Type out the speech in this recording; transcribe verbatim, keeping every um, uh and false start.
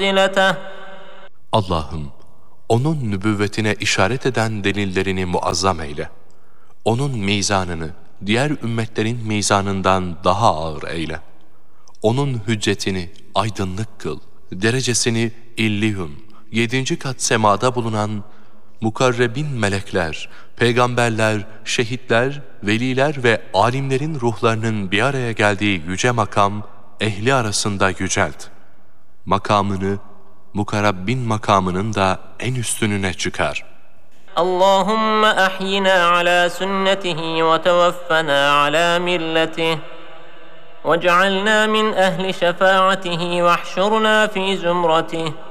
منزلته Allah'ım, onun nübüvvetine işaret eden delillerini muazzam eyle. Onun mizanını diğer ümmetlerin mizanından daha ağır eyle. Onun hüccetini aydınlık kıl. Derecesini illiyun, yedinci kat semada bulunan mukarrebin melekler, peygamberler, şehitler, veliler ve alimlerin ruhlarının bir araya geldiği yüce makam, ehli arasında yücelt. Makamını, mukarabbin makamının da en üstününe çıkar. اللهم أحينا على سنته وتوفنا على ملته واجعلنا من أهل شفاعته واحشرنا في زمرته